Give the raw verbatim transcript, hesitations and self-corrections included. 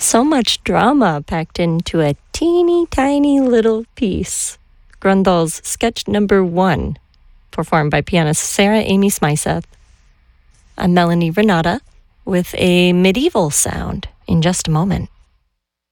So much drama packed into a teeny tiny little piece. Grundl's sketch number one, performed by pianist Sarah Amy Smyseth. I'm Melanie Renata with a medieval sound in just a moment.